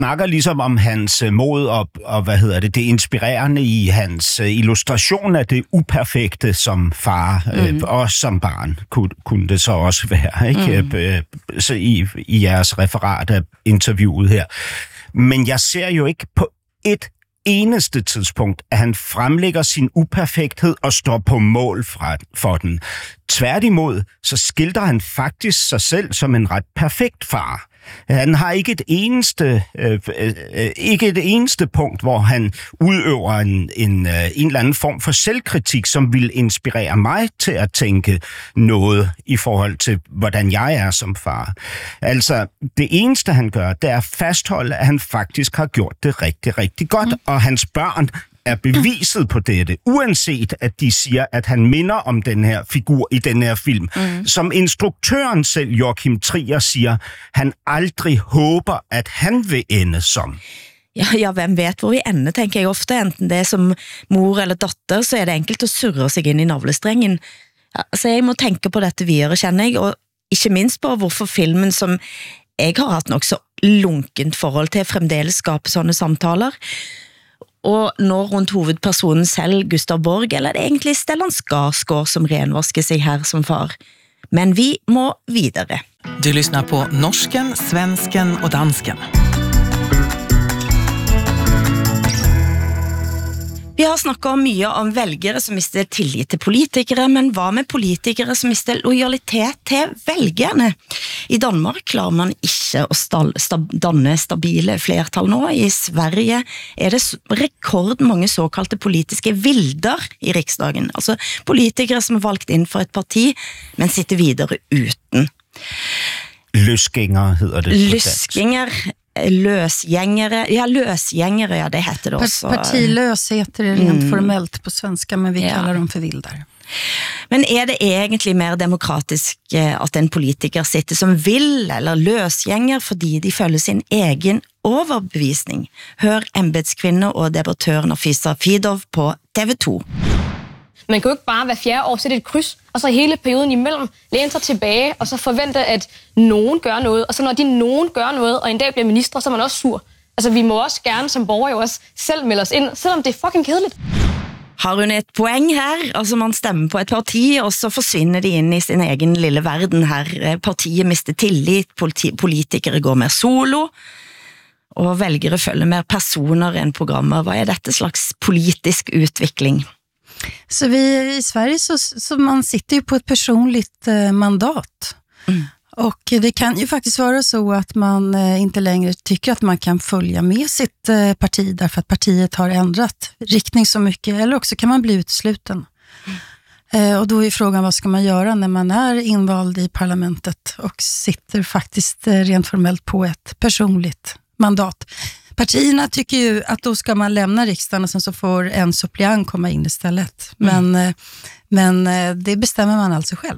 snakker ligesom om hans mod og det inspirerende i hans illustration af det uperfekte som far, og som barn kunne det så også være, ikke? Så i jeres referat af interviewet her. Men jeg ser jo ikke på et eneste tidspunkt, at han fremlægger sin uperfekthed og står på mål for den. Tværtimod, så skildrer han faktisk sig selv som en ret perfekt far. Han har ikke et eneste punkt, hvor han udøver en eller anden form for selvkritik, som vil inspirere mig til at tænke noget i forhold til, hvordan jeg er som far. Altså, det eneste han gør, det er at fastholde, at han faktisk har gjort det rigtig, rigtig godt, og hans børn er beviset på dette, uanset at de siger, at han minder om den her figur i den her film. Som instruktøren selv, Joachim Trier, siger, han aldrig håber, at han vil ende som. Ja, hvem vet hvor vi ender, tenker jeg ofte. Enten det er som mor eller datter, så er det enkelt å surre seg inn i navlestrengen. Så jeg må tenke på dette videre, kjenner jeg, og ikke minst på hvorfor filmen som jeg har hatt nok så lunkent forhold til fremdeles skaper sånne samtaler. Og nå rundt hovedpersonen selv, Gustav Borg, eller er det egentlig Stellan Skarsgård som renvasker sig her som far? Men vi må videre. Du lyssnar på Norsken, Svensken och Dansken. Vi har snakket mye om velgere som mister tillit til politikere, men hva med politikere som mister lojalitet til velgerne? I Danmark klarer man ikke å danne stabile flertall nå. I Sverige er det rekordmange såkalte politiske vilder i riksdagen. Altså politikere som er valgt inn for et parti, men sitter videre uten. Løsgængere hedder det. Løsgænger. Løsgängare, ja det heter det också. Partilös heter det rent formellt på svenska, men vi kallar dem för vildar. Men är det egentligen mer demokratisk att en politiker sitter som vill eller løsgänger fordi de følger sin egen overbevisning? Hør embedskvinne og debattør Nafisa Fidov på TV2. Man kan jo ikke bare hver fjerde år sætte et kryds, og så hele perioden imellem læne sig tilbage, og så forvente, at nogen gør noget. Og så når de nogen gør noget, og en dag bliver minister, så er man også sur. Altså, vi må også gerne som borgere jo også selv melde os ind, selvom det er fucking kedeligt. Har hun et poeng her? Altså, man stemmer på et parti, og så forsvinder de ind i sin egen lille verden her. Partiet mister tillit, politikere går mer solo, og velgere følger mer personer enn programmer. Hvad er dette slags politisk utvikling? Så vi i Sverige så man sitter ju på ett personligt mandat. Och det kan ju faktiskt vara så att man inte längre tycker att man kan följa med sitt parti därför att partiet har ändrat riktning så mycket, eller också kan man bli utsluten. Och då är frågan, vad ska man göra när man är invald i parlamentet och sitter faktiskt rent formellt på ett personligt mandat. Partierna tycker ju att då ska man lämna riksdagen och sen så får en suppleant komma in istället. Men det bestämmer man alltså själv.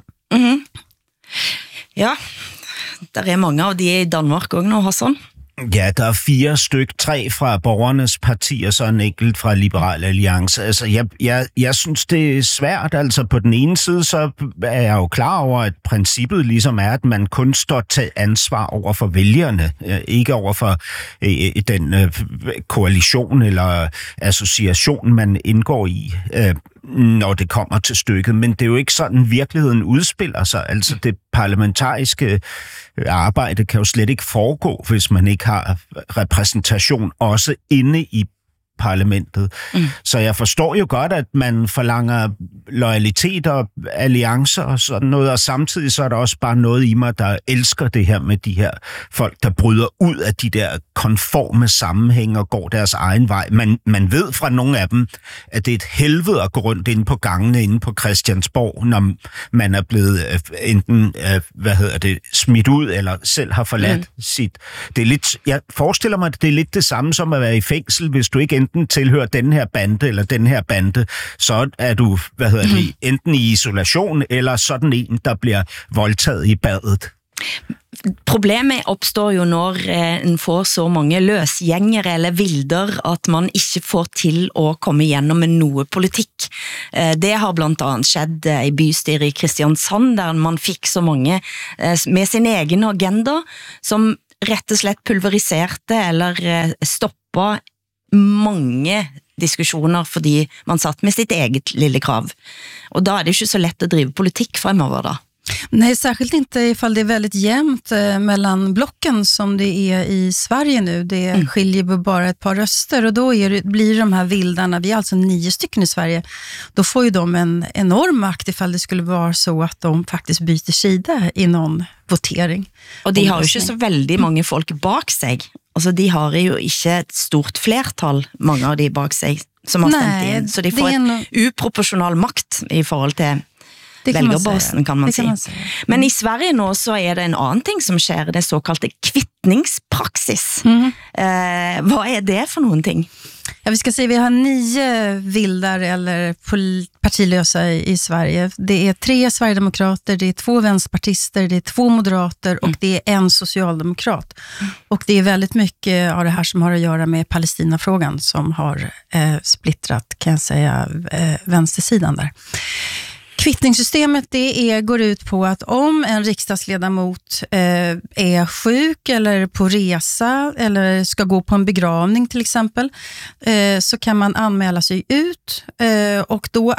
Ja, der er mange av de i Danmark også nå, Hassan. Ja, der er 4 styk, 3 fra Borgernes Parti, og så en enkelt fra Liberal Alliance. Altså, jeg synes, det er svært. Altså, på den ene side, så er jeg jo klar over, at princippet ligesom er, at man kun står til ansvar over for vælgerne, ikke over for den koalition eller association, man indgår i, når det kommer til stykket. Men det er jo ikke sådan, virkeligheden udspiller sig. Altså, det parlamentariske arbejde kan jo slet ikke foregå, hvis man ikke har repræsentation også inde i parlamentet. Så jeg forstår jo godt, at man forlanger loyalitet og alliancer og sådan noget, og samtidig så er der også bare noget i mig, der elsker det her med de her folk, der bryder ud af de der konforme sammenhæng og går deres egen vej. Man ved fra nogle af dem, at det er et helvede at gå rundt inde på gangene inde på Christiansborg, når man er blevet enten smidt ud eller selv har forladt sit. Det er lidt, jeg forestiller mig, at det er lidt det samme som at være i fængsel, hvis du ikke enten tilhører den her bande eller den her bande, så er du, enten i isolation eller sådan en, der bliver voldtaget i badet. Problemet opstår jo når en får så mange løsgængere eller vilder, at man ikke får til at komme igennem med noget politik. Det har blandt andet skjedd i bystyret i Kristiansand, der man fik så mange med sin egen agenda, som rett og slett pulveriserte eller stoppet mange diskussioner fordi man satt med sitt eget lille krav. Och då är det ju så lätt att driva politik framöver då. Nej, särskilt inte ifall det är väldigt jämnt mellan blocken som det är i Sverige nu. Det skiljer bara ett par röster och då blir de här vildarna, vi är alltså 9 stycken i Sverige, då får ju de en enorm makt ifall det skulle vara så att de faktiskt byter sida i någon votering. Och de har ju inte så väldigt många folk bak sig. Alltså de har ju inte ett stort flertal, många av de bak sig som har stämt in. Så de får ett uproportional makt i förhåll till väljarbasen kan man säga. Men i Sverige nu så är det en annan ting som sker, det så kallade kvittningspraxis. Vad är det för någonting? Ja, vi ska säga vi har 9 vildar eller partilösa i Sverige. Det är 3 Sverigedemokrater, det är 2 vänsterpartister, det är 2 moderater och det är 1 socialdemokrat. Och det är väldigt mycket av det här som har att göra med Palestinafrågan som har splittrat, kan jag säga, vänstersidan där. Kvittningssystemet går ut på att om en riksdagsledamot är sjuk eller på resa eller ska gå på en begravning till exempel, så kan man anmäla sig ut och då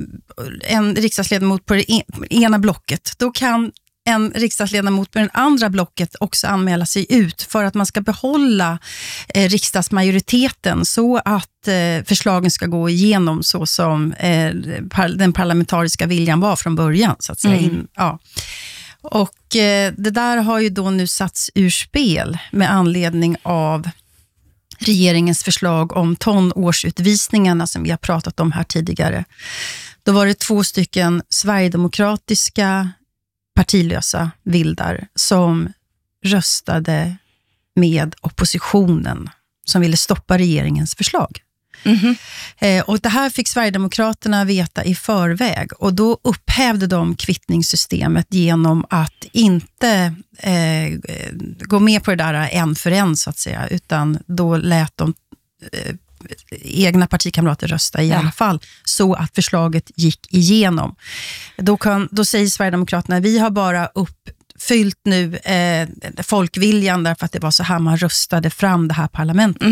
en riksdagsledamot på det ena blocket, då kan en riksdagsledamot på den andra blocket också anmäla sig ut för att man ska behålla riksdagsmajoriteten så att förslagen ska gå igenom så som den parlamentariska viljan var från början så att säga. Ja. Och det där har ju då nu satts ur spel med anledning av regeringens förslag om tonårsutvisningarna som vi har pratat om här tidigare. Då var det 2 stycken sverigedemokratiska partilösa vildar som röstade med oppositionen som ville stoppa regeringens förslag. Och det här fick Sverigedemokraterna veta i förväg och då upphävde de kvittningssystemet genom att inte gå med på det där en för en så att säga, utan då lät de egna partikamrater rösta i alla fall så att förslaget gick igenom. Då säger Sverigedemokraterna, vi har bara uppfyllt nu folkviljan därför att det var så här man röstade fram det här parlamentet.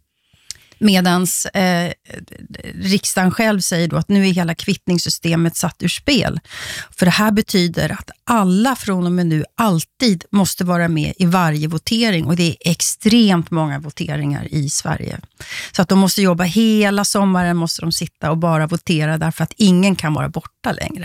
Medans riksdagen själv säger då att nu är hela kvittningssystemet satt ur spel. För det här betyder att alla från och med nu alltid måste vara med i varje votering. Och det är extremt många voteringar i Sverige. Så att de måste jobba hela sommaren, måste de sitta och bara votera därför att ingen kan vara borta längre.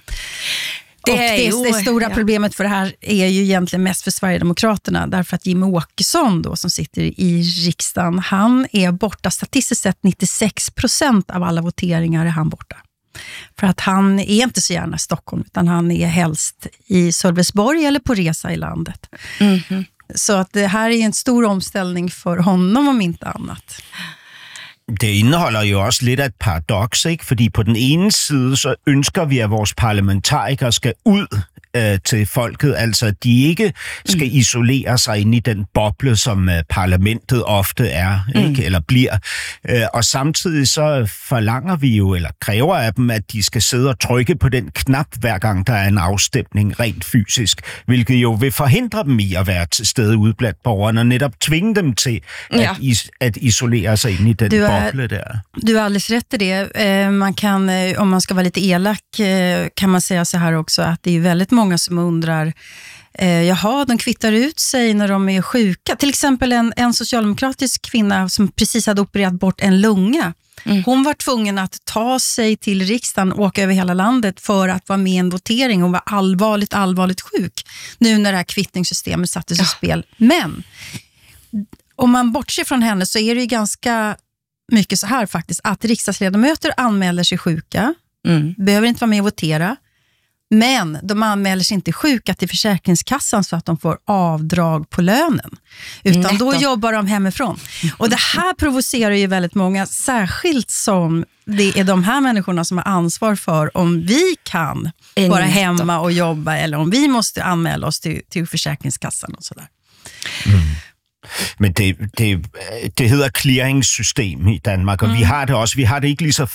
Det stora problemet för det här är ju egentligen mest för Sverigedemokraterna därför att Jimmie Åkesson då, som sitter i riksdagen, han är borta statistiskt sett 96% av alla voteringar är han borta. För att han är inte så gärna i Stockholm utan han är helst i Sölvesborg eller på resa i landet. Så att det här är en stor omställning för honom om inte annat. Det indeholder jo også lidt af et paradoks, ikke? Fordi på den ene side, så ønsker vi, at vores parlamentarikere skal ud til folket, altså at de ikke skal isolere sig inde i den boble, som parlamentet ofte er, ikke? Eller bliver. Og samtidig så forlanger vi jo, eller kræver af dem, at de skal sidde og trykke på den knap, hver gang der er en afstemning rent fysisk, hvilket jo vil forhindre dem i at være til stede ude blandt borgerne, og netop tvinge dem til at isolere sig inde i den boble der. Du har alldeles rätt i det. Man kan, om man ska vara lite elak, kan man säga så här också, att det är väldigt många som undrar, jaha, de kvittar ut sig när de är sjuka. Till exempel en socialdemokratisk kvinna som precis hade opererat bort en lunga. Hon var tvungen att ta sig till riksdagen och åka över hela landet för att vara med i en votering. Hon var allvarligt sjuk nu när det här kvittningssystemet sattes i spel. Men om man bortser från henne så är det ju ganska mycket så här faktiskt, att riksdagsledamöter anmäler sig sjuka, behöver inte vara med och votera. Men de anmäler sig inte sjuka till Försäkringskassan så att de får avdrag på lönen. Utan då jobbar de hemifrån. Och det här provocerar ju väldigt många, särskilt som det är de här människorna som har ansvar för om vi kan vara hemma och jobba eller om vi måste anmäla oss till Försäkringskassan och sådär. Men det hedder clearingssystem i Danmark, og vi har det også. Vi har det ikke lige så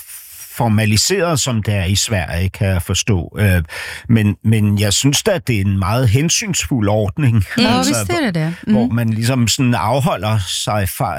formaliseret, som det er i Sverige, kan jeg forstå. Men jeg synes da, at det er en meget hensynsfuld ordning. Ja, visst är det. Hvor man ligesom sådan afholder sig fra,